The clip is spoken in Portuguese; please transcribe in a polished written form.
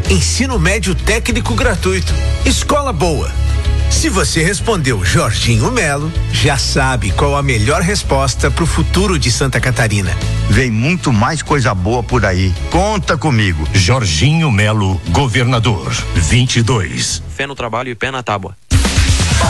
Ensino médio técnico gratuito. Escola boa. Se você respondeu Jorginho Melo, já sabe qual a melhor resposta para o futuro de Santa Catarina. Vem muito mais coisa boa por aí. Conta comigo. Jorginho Melo, governador. 22. Fé no trabalho e pé na tábua.